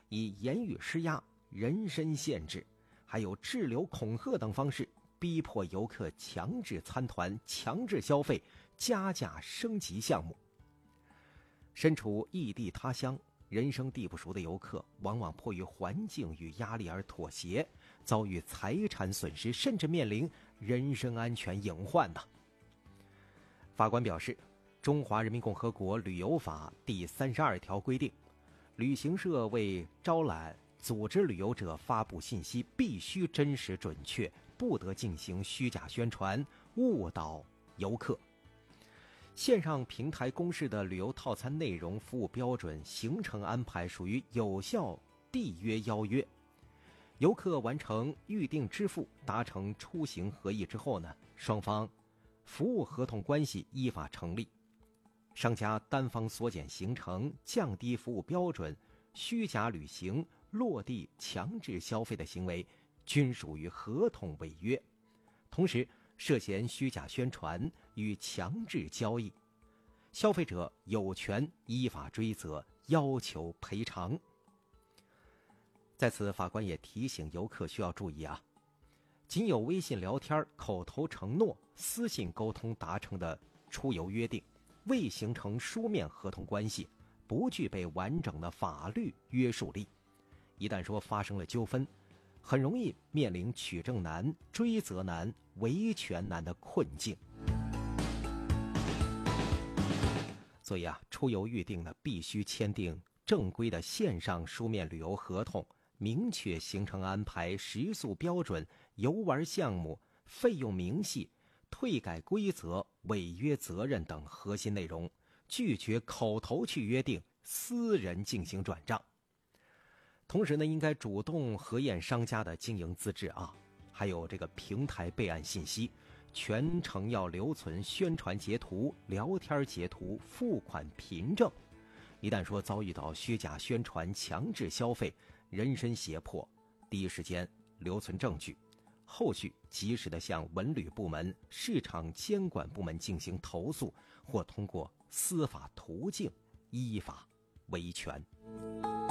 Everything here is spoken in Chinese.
以言语施压、人身限制，还有滞留恐吓等方式，逼迫游客强制参团、强制消费、加价升级项目。身处异地他乡、人生地不熟的游客，往往迫于环境与压力而妥协，遭遇财产损失，甚至面临人身安全隐患呢。法官表示，中华人民共和国旅游法第32条规定，旅行社为招揽、组织旅游者发布信息必须真实准确，不得进行虚假宣传，误导游客。线上平台公示的旅游套餐内容、服务标准、行程安排属于有效缔约邀约。游客完成预订支付，达成出行合意之后呢，双方服务合同关系依法成立。商家单方缩减行程、降低服务标准、虚假旅行、落地强制消费的行为，均属于合同违约。同时，涉嫌虚假宣传与强制交易，消费者有权依法追责，要求赔偿。在此，法官也提醒游客需要注意啊，仅有微信聊天、口头承诺、私信沟通达成的出游约定，未形成书面合同关系，不具备完整的法律约束力。一旦说发生了纠纷，很容易面临取证难、追责难、维权难的困境。所以啊，出游预定呢，必须签订正规的线上书面旅游合同，明确行程安排、食宿标准、游玩项目、费用明细、退改规则、违约责任等核心内容，拒绝口头去约定、私人进行转账。同时呢，应该主动核验商家的经营资质啊，还有这个平台备案信息，全程要留存宣传截图、聊天截图、付款凭证。一旦说遭遇到虚假宣传、强制消费、人身胁迫，第一时间留存证据，后续及时的向文旅部门、市场监管部门进行投诉，或通过司法途径依法维权。